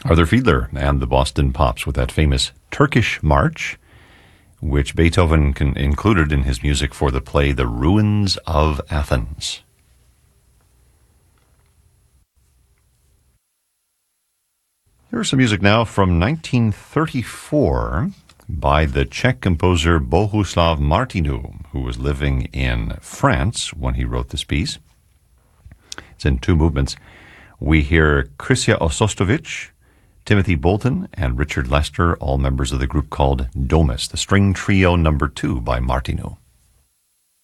Arthur Fiedler and the Boston Pops with that famous Turkish March, which Beethoven included in his music for the play The Ruins of Athens. Here's some music now from 1934 by the Czech composer Bohuslav Martinu, who was living in France when he wrote this piece. It's in two movements. We hear Krysia Osostovic, Timothy Bolton, and Richard Lester, all members of the group called Domus, the string trio number 2 by Martinu.